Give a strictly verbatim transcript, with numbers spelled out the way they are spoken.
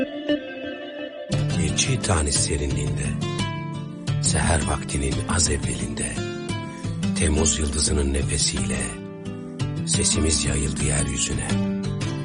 Bir çiğ tanesi serinliğinde, seher vaktinin az evvelinde, Temmuz yıldızının nefesiyle sesimiz yayıldı yeryüzüne.